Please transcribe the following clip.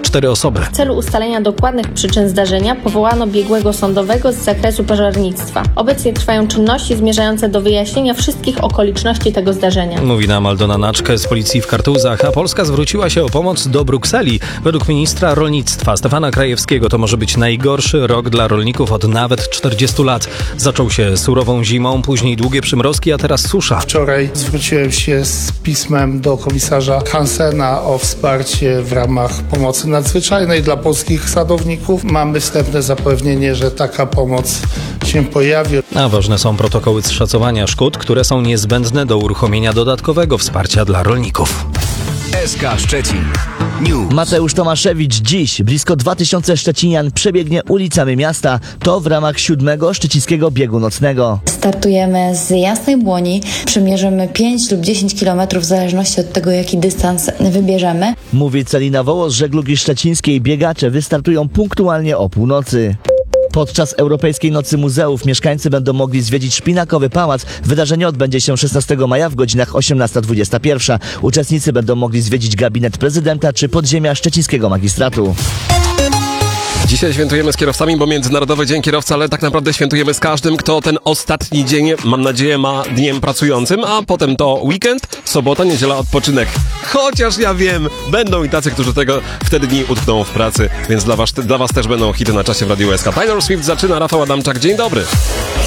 4 osoby. W celu ustalenia dokładnych przyczyn zdarzenia powołano biegłego sądowego z zakresu pożarnictwa. Obecnie trwają czynności zmierzające do wyjaśnienia wszystkich okoliczności tego zdarzenia. Mówi nam Aldona Naczke z policji w Kartuzach, a Polska zwróciła się o pomoc do Brukseli. Według ministra rolnictwa Stefana Krajewskiego to może być najgorszy rok dla rolników od nawet 40 lat. Zaczął się surową zimą, później długie przymrozki, a teraz susza. Wczoraj zwróciłem się z pismem do komisarza Hansena o wsparcie w ramach pomocy nadzwyczajnej dla polskich sadowników. Mamy wstępne zapewnienie, że taka pomoc się pojawi. A ważne są protokoły szacowania szkód, które są niezbędne do uruchomienia dodatkowego wsparcia dla rolników. SK Szczecin News. Mateusz Tomaszewicz dziś blisko 2000 szczecinian przebiegnie ulicami miasta. To w ramach 7. Szczecińskiego Biegu Nocnego. Startujemy z Jasnej Błoni, przemierzymy 5 lub 10 km w zależności od tego, jaki dystans wybierzemy. Mówi Celina Woło z Żeglugi Szczecińskiej. Biegacze wystartują punktualnie o północy. Podczas Europejskiej Nocy Muzeów mieszkańcy będą mogli zwiedzić Szpinakowy Pałac. Wydarzenie odbędzie się 16 maja w godzinach 18-21. Uczestnicy będą mogli zwiedzić gabinet prezydenta czy podziemia szczecińskiego magistratu. Dzisiaj świętujemy z kierowcami, bo Międzynarodowy Dzień Kierowcy, ale tak naprawdę świętujemy z każdym, kto ten ostatni dzień, mam nadzieję, ma dniem pracującym, a potem to weekend, sobota, niedziela, odpoczynek. Chociaż ja wiem, będą i tacy, którzy wtedy dni utkną w pracy, więc dla was też będą hity na czasie w Radiu SK. Taylor Swift zaczyna, Rafał Adamczak, dzień dobry.